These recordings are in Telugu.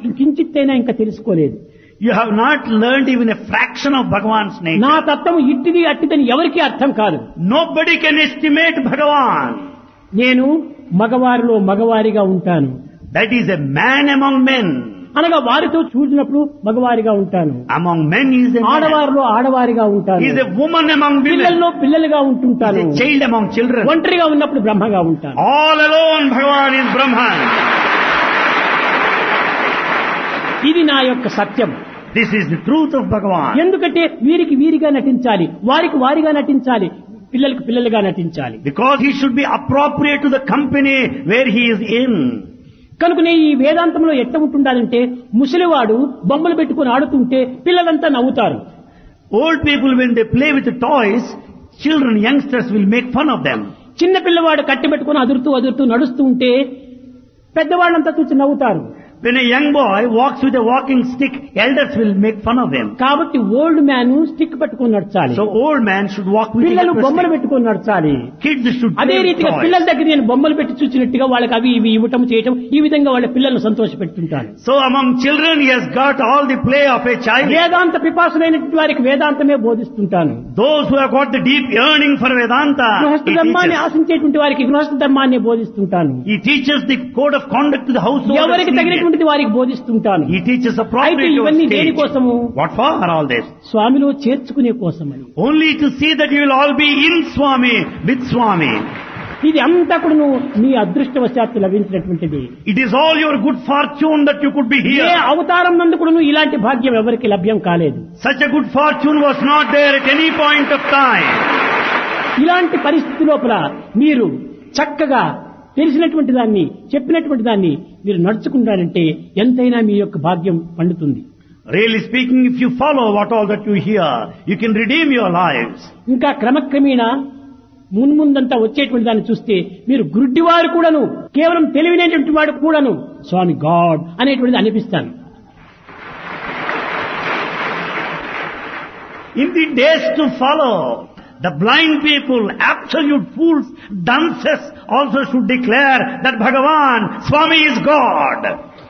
కించిత్తైనా ఇంకా తెలుసుకోలేదు. You have not learned even a fraction of Bhagavan's nature. నా తత్వం ఇట్టిది అట్టిదని ఎవరికీ అర్థం కాదు. Nobody can estimate Bhagavan. నేను మగవారిలో మగవారిగా ఉంటాను. That is a man among men. అనగా వారితో చూసినప్పుడు మగవారిగా ఉంటాను. Among men he is a man. ఆడవారిలో ఆడవారిగా ఉంటాను. He is a woman among women. పిల్లల్లో పిల్లలుగా ఉంటుంటాను. He is a child among children. ఒంటరిగా ఉన్నప్పుడు బ్రహ్మగా ఉంటాను. All alone Bhagavan is Brahman. ఇది నా యొక్క సత్యం. This is the truth of Bhagavan. ఎందుకంటే వీరికి వీరిగా నటించాలి, వారికి వారిగా నటించాలి, పిల్లలకు పిల్లలుగా నటించాలి. Because he should be appropriate to the company where he is in. కనుకనే ఈ వేదాంతంలో ఎట్లా ఉంటుండాలంటే ముసలివాడు బొమ్మలు పెట్టుకుని ఆడుతుంటే పిల్లలంతా నవ్వుతారు. Old people, when they play with the toys, children, youngsters will make fun of them. చిన్న పిల్లవాడు కట్టి పెట్టుకుని అదురుతూ నడుస్తూ ఉంటే పెద్దవాళ్ళంతా చూసి నవ్వుతారు. When a young boy walks with a walking stick, elders will make fun of him. కాబట్టి ఓల్డ్ మ్యాన్ స్టిక్ పట్టుకుని నడచాలి. So old man should walk with పిల్లలు a బొమ్మలు stick. పెట్టుకుని నడచాలి. Kids should అదే play with రీతిగా toys. పిల్లల దగ్గర నేను బొమ్మలు పెట్టి చూసినట్టుగా వాళ్ళకి అవి ఇవి ఇవ్వటం చేయటం, ఈ విధంగా వాళ్ళ పిల్లలను సంతోషపెట్టుంటాను. So among children he has got all the play of a child. వేదాంత పిపాసులైనటువంటి వారికి వేదాంతమే బోధిస్తుంటాను. Those who have got the deep yearning for Vedanta, గృహస్థ he ధర్మాన్ని teaches. ఆశించేటువంటి వారికి గృహస్థ ధర్మాన్ని బోధిస్తుంటాను. He teaches the code of conduct to the household. ఎవరికి తగినటువంటిది వారికి బోధిస్తుంటాను. He teaches అయితే appropriate to ఇవన్నీ a stage. దేనికోసము? What for are all this? స్వామిలో చేర్చుకునే కోసమని. Only to see that you will all be in Swami, with Swami. ఇది అంతా కూడా మీ అదృష్టవశాత్తు లభించినటువంటిది. It is all your good fortune that you could be A here. అవతారం నందు కూడా ఇలాంటి భాగ్యం ఎవరికి లభ్యం కాలేదు. Such a good fortune was not there at any point of time. ఇలాంటి పరిస్థితి లోపల మీరు చక్కగా తెలిసినటువంటి దాన్ని చెప్పినటువంటి దాన్ని మీరు నడుచుకుంటారంటే ఎంతైనా మీ యొక్క భాగ్యం పండుతుంది. Really speaking, if you follow what all that you hear, you can redeem your lives. ఇంకా క్రమక్రమేణా మున్ముందంతా వచ్చేటువంటి దాన్ని చూస్తే మీరు గుడ్డివారు కూడాను, కేవలం తెలివినటువంటి వాడు కూడాను స్వామి గాడ్ అనేటువంటిది అనిపిస్తాను. In the days to follow, the blind people, absolute fools, dunces also should declare that Bhagavan, Swami is God.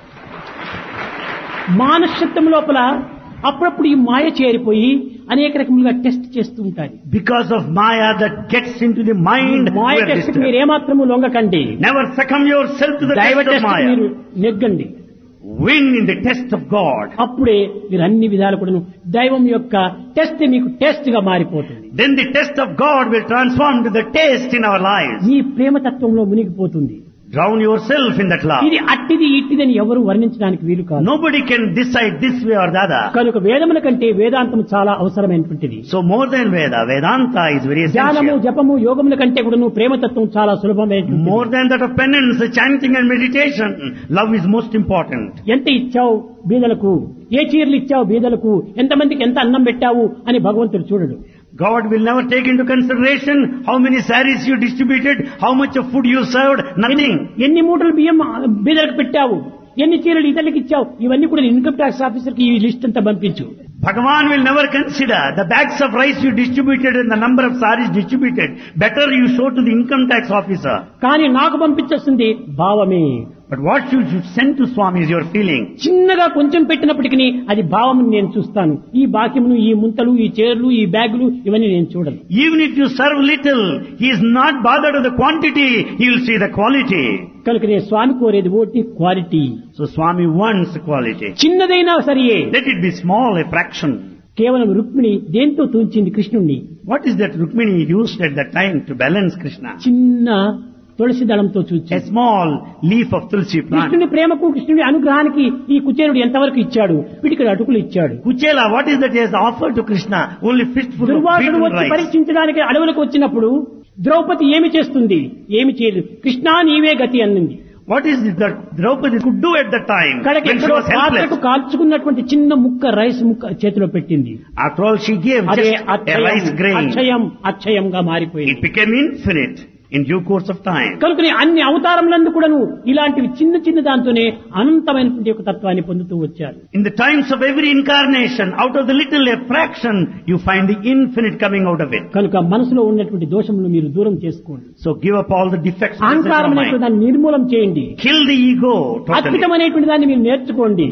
మానసత్వం లోపల అప్పుడప్పుడు ఈ మాయ చేరిపోయి అనేక రకములుగా టెస్ట్ చేస్తూ ఉంటారు. Because of Maya that gets into the mind, Maya we are test disturbed. మీరు ఏమాత్రము లొంగకండి. Never succumb yourself to the దైవ test of టెస్ట్ Maya. మీరు నెగ్గండి. Win in the test of God. అప్పుడే మీరు అన్ని విధాలు కూడా దైవం యొక్క టెస్ట్ మీకు టెస్ట్ గా మారిపోతుంది. Then the test of God will transform to the taste in our lives. మీ ప్రేమతత్వంలో మునిగిపోతుంది. Drown yourself in that love. ఇది అట్టిది ఇట్టిదని ఎవరు వర్ణించడానికి వీలు కాదు. Nobody can decide this way or the other. కనుక వేదముల కంటే వేదాంతం చాలా అవసరమైనటువంటిది. So more than Veda, Vedanta is very ధ్యానము essential. జపము యోగముల కంటే కూడా ప్రేమతత్వం చాలా సులభమైనటువంటిది. More than that of penance, chanting and meditation, love is most important. ఎంత ఇచ్చావు బీదలకు, ఏ చీరలు ఇచ్చావు బీదలకు, ఎంతమందికి ఎంత అన్నం పెట్టావు అని భగవంతుడు చూడడు. God will never take into consideration how many saris you distributed, how much of food you served, nothing. ఎన్ని మూటలు బియ్యం బీదలకు పెట్టావు, ఎన్ని చీరలు ఇతరులకు ఇచ్చావు, ఇవన్నీ కూడా ఇన్కమ్ ట్యాక్స్ ఆఫీసర్ కి ఈ లిస్ట్ అంతా పంపించు. Bhagavan will never consider the bags of rice you distributed and the number of saris distributed. Better you show to the income tax officer. కానీ నాకు పంపించేస్తుంది భావమే. But what you should send to Swami is your feeling. చిన్నగా కొంచెం పెట్టినప్పటికీ అది భావం నేను చూస్తాను. ఈ బాక్యమును, ఈ ముంతలు, ఈ చీరలు, ఈ బ్యాగులు ఇవన్నీ నేను చూడను. Even if you serve little, he is not bothered with the quantity, he will see the quality. కనుక నేను స్వామి కోరేది ఓటి quality. So Swami wants quality. చిన్నదైనా సరియే. Let it be small, a fraction. కేవలం రుక్మిణి దేంతో తూంచింది కృష్ణుణ్ణి? What is that Rukmini used at that time to balance Krishna? చిన్న తులసి దళంతో A చూచి small leaf of tulsi plant. కృష్ణుని ప్రేమకు, కృష్ణుని అనుగ్రహానికి ఈ కుచేరుడు ఎంతవరకు ఇచ్చాడు? పిడికిడు అటుకులు ఇచ్చాడు. Kuchela, what is that he has offered to Krishna? Only fistful of Durvasudu beaten వచ్చి rice. పరీక్షించడానికి అడవులకు వచ్చినప్పుడు ద్రౌపది ఏమి చేస్తుంది? ఏమి చేయదు. కృష్ణా నీవే గతి అన్నది. What is it that Draupadi could do at that time కడకి when she ఎక్కడో was helpless? పాత్రకు కాల్చుకున్నటువంటి చిన్న ముక్క రైస్ ముక్క చేతిలో పెట్టింది. After all, she gave అదే just a rice grain. అక్షయంగా మారిపోయింది. It became infinite in due course of time. కనుకనే అన్ని అవతారములందు కూడాను ఇలాంటివి చిన్న చిన్న దాంతోనే అనంతమైనటువంటి ఒక తత్వాన్ని పొందుతూ వచ్చారు. In the times of every incarnation, out of the little a fraction, you find the infinite coming out of it. కనుక మనసులో ఉన్నటువంటి దోషములను మీరు దూరం చేసుకోండి. So give up all the defects. అహంకారం అనేటువంటి దాన్ని నిర్మూలం చేయండి. Kill the ego totally. అద్భుతమైనటువంటి దాన్ని మీరు నేర్చుకోండి.